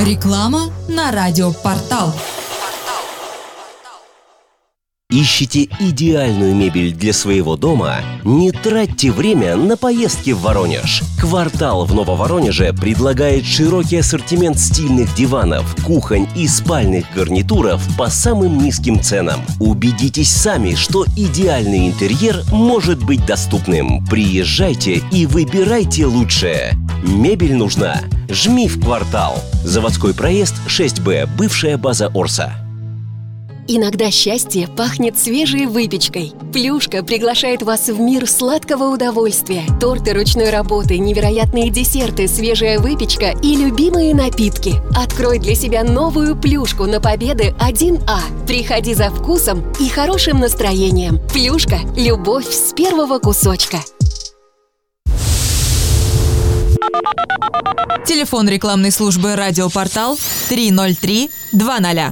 Реклама на радиопортал. Ищете идеальную мебель для своего дома? Не тратьте время на поездки в Воронеж. «Квартал» в Нововоронеже предлагает широкий ассортимент стильных диванов, кухонь и спальных гарнитуров по самым низким ценам. Убедитесь сами, что идеальный интерьер может быть доступным. Приезжайте и выбирайте лучшее. Мебель нужна? Жми в «Квартал». Заводской проезд 6Б, бывшая база Орса. Иногда счастье пахнет свежей выпечкой. Плюшка приглашает вас в мир сладкого удовольствия. Торты ручной работы, невероятные десерты, свежая выпечка и любимые напитки. Открой для себя новую Плюшку на Победы 1А. Приходи за вкусом и хорошим настроением. Плюшка – любовь с первого кусочка. Телефон рекламной службы «Радиопортал» 303-20.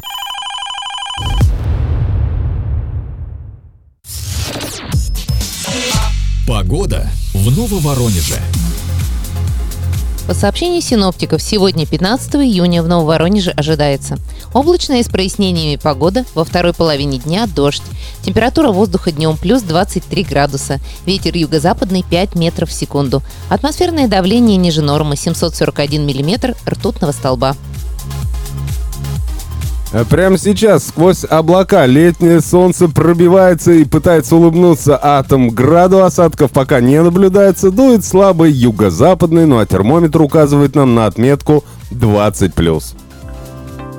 Погода в Нововоронеже. По сообщению синоптиков, сегодня, 15 июня, в Нововоронеже ожидается облачная с прояснениями погода, во второй половине дня дождь. Температура воздуха днем плюс 23 градуса, ветер юго-западный 5 метров в секунду. Атмосферное давление ниже нормы 741 миллиметр ртутного столба. Прямо сейчас сквозь облака летнее солнце пробивается и пытается улыбнуться атом. Граду осадков пока не наблюдается, дует слабый юго-западный, ну а термометр указывает нам на отметку 20+.